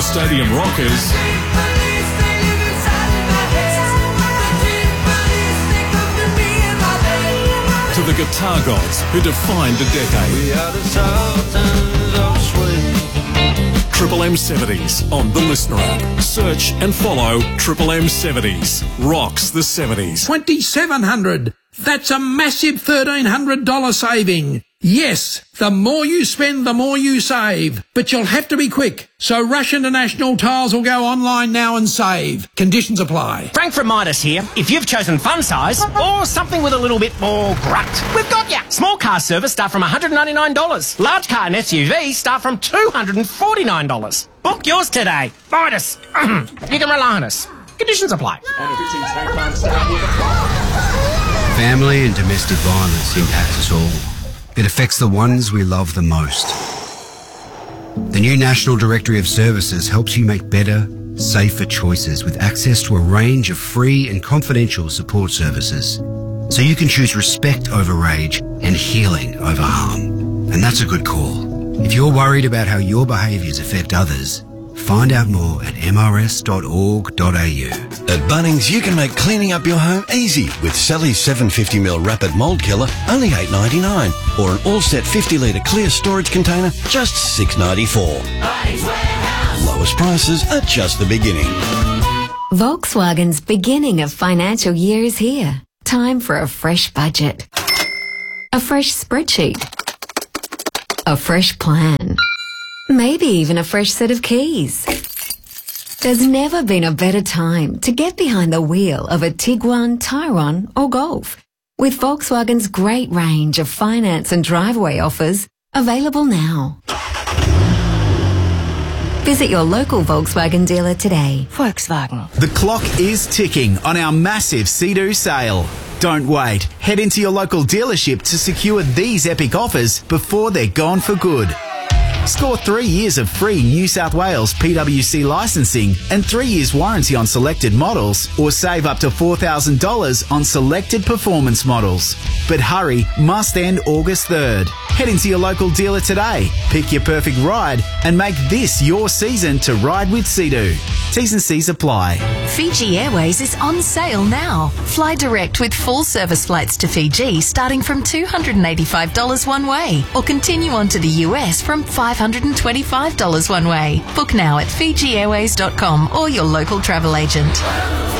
Stadium Rockers to the guitar gods who defined a decade. We are the Sultans of Swing. Triple M 70s on the Listener app. Search and follow Triple M 70s. Rocks the 70s. $2,700. That's a massive $1,300 saving. Yes, the more you spend, the more you save. But you'll have to be quick. So Rush International Tiles will go online now and save. Conditions apply. Frank from Midas here. If you've chosen fun size or something with a little bit more grunt, we've got ya. Small car service start from $199. Large car and SUV start from $249. Book yours today. Midas. You can rely on us. Conditions apply. Family and domestic violence impacts us all. It affects the ones we love the most. The new National Directory of Services helps you make better, safer choices with access to a range of free and confidential support services. So you can choose respect over rage and healing over harm. And that's a good call. If you're worried about how your behaviours affect others, find out more at mrs.org.au. At Bunnings, you can make cleaning up your home easy with Sally's 750ml Rapid Mould Killer, only $8.99, or an all-set 50-litre clear storage container, just $6.94. Lowest prices are just the beginning. Volkswagen's beginning of financial year is here. Time for a fresh budget, a fresh spreadsheet, a fresh plan. Maybe even a fresh set of keys. There's never been a better time to get behind the wheel of a Tiguan, Tyrone or Golf. With Volkswagen's great range of finance and driveway offers available now. Visit your local Volkswagen dealer today. Volkswagen. The clock is ticking on our massive Sea-Doo sale. Don't wait. Head into your local dealership to secure these epic offers before they're gone for good. Score 3 years of free New South Wales PWC licensing and 3 years warranty on selected models, or save up to $4,000 on selected performance models. But hurry, must end August 3rd. Head into your local dealer today, pick your perfect ride and make this your season to ride with Sea-Doo. T's and C's apply. Fiji Airways is on sale now. Fly direct with full service flights to Fiji starting from $285 one way, or continue on to the US from $525 one way. Book now at FijiAirways.com or your local travel agent.